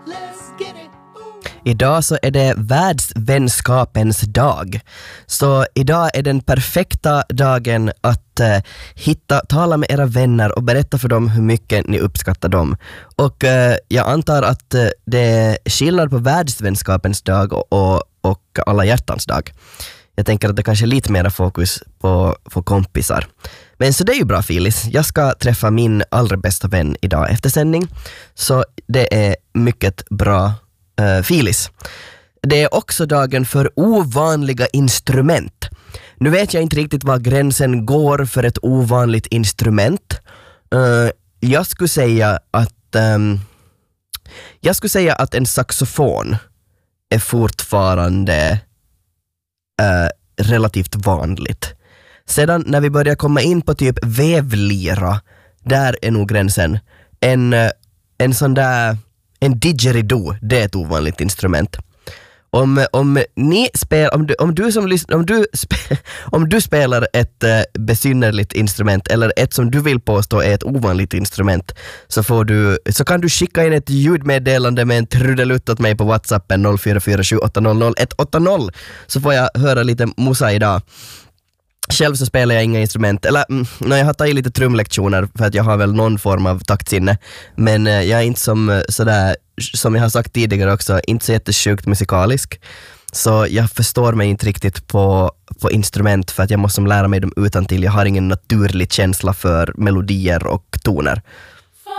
Idag så är det världsvänskapens dag. Så idag är den perfekta dagen att tala med era vänner och berätta för dem hur mycket ni uppskattar dem. Och jag antar att det är skillnad på världsvänskapens dag och alla hjärtans dag. Jag tänker att det kanske är lite mer fokus på kompisar. Men så det är ju bra, Filis. Jag ska träffa min allra bästa vän idag efter sändning. Så det är mycket bra, Filis. Det är också dagen för ovanliga instrument. Nu vet jag inte riktigt var gränsen går för ett ovanligt instrument. Jag skulle säga att en saxofon är fortfarande relativt vanligt. Sedan när vi börjar komma in på typ vävlira, där är nog gränsen. En sån där, en didgeridoo, det är ett ovanligt instrument. Om du spelar ett besynnerligt instrument eller ett som du vill påstå är ett ovanligt instrument, så kan du skicka in ett ljudmeddelande med en trudelutt åt mig på WhatsAppen 0447800180, så får jag höra lite musa idag. Själv så spelar jag inga instrument, eller jag har tagit lite trumlektioner för att jag har väl någon form av taktsinne, men jag är inte som jag har sagt tidigare också, inte så jättesjukt musikalisk, så jag förstår mig inte riktigt på instrument för att jag måste lära mig dem utantill. Jag har ingen naturlig känsla för melodier och toner.